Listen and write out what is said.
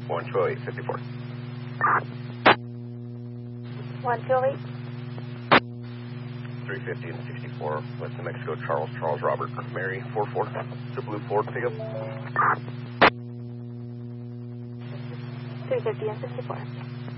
12854. 128. 350 and 64, West New Mexico, Charles Robert, Mary, 44, the blue Ford pickup. 350 and 64.